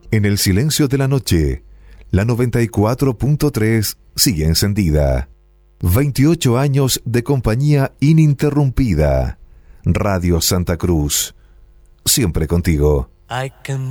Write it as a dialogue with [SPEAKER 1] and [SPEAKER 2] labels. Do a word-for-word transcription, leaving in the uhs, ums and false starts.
[SPEAKER 1] En el silencio de la noche, la noventa y cuatro punto tres sigue encendida. veintiocho años de compañía ininterrumpida. Radio Santa Cruz. Siempre contigo.
[SPEAKER 2] I can